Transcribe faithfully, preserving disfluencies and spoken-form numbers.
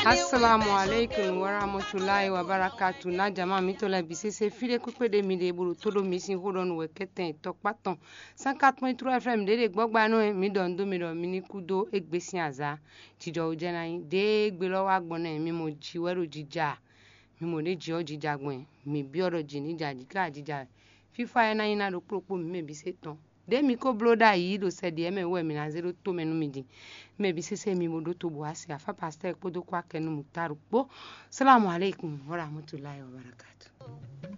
Assalamu alaikum wa rahmatullahi wa barakatuh. Na jama mi to la bisese file kupe de mi de buru todo mi sin hodon we keten tok paton cent quatre point trois F M de de gbogba no mi don do mi do mi ni kudo egbesin aza jijo uje na yin de gbe lo wa gbon na mi mo ji wero jija mi mo de ji o jija gbon mi bi oro ji ni jaji ka jija fifa na yin na do propo mi me bi se ton de mi ko bloda yi do se de me we mi na zero to menu mi di me bi sese mi mo do to bo asi afa pastor ko do kwa kenu mutaru po. Assalamu alaikum wa rahmatullahi wa barakatuh.